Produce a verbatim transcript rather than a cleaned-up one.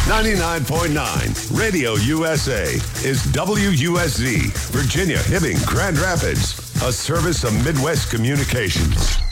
ninety-nine point nine Radio U S A is W U S Z, Virginia, Hibbing, Grand Rapids, a service of Midwest Communications.